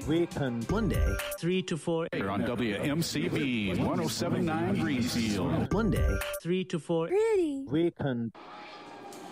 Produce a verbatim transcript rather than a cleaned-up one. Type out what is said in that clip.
Weekend. Monday, three to four. Here on W M C B one oh seven point nine Greenfield. Monday, three to four. Weekend.